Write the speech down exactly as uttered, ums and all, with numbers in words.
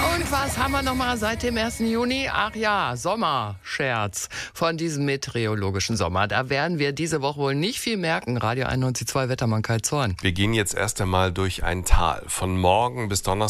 Und was haben wir nochmal seit dem ersten Juni? Ach ja, Sommerscherz von diesem meteorologischen Sommer. Da werden wir diese Woche wohl nicht viel merken. Radio einundneunzig Komma zwei Wettermann Kai Zorn. Wir gehen jetzt erst einmal durch ein Tal. Von morgen bis Donnerstag